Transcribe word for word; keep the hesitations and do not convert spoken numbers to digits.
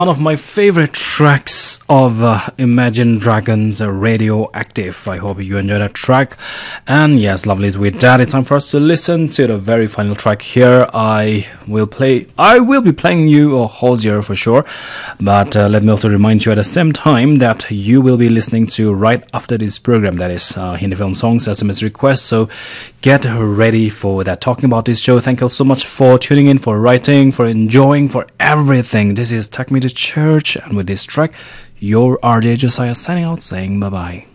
One of my favorite tracks of uh, Imagine Dragons, uh, Radioactive. I hope you enjoyed that track. And yes, lovelies, with that, it's time for us to listen to the very final track here. I will play, I will be playing you a Hozier for sure. But uh, let me also remind you at the same time that you will be listening to right after this program, that is uh, Hindi Film Songs S M S Request. So get ready for that. Talking about this show, thank you so much for tuning in, for writing, for enjoying, for everything. This is Take Me to Church, and with this track, your R J Josiah signing out, saying bye-bye.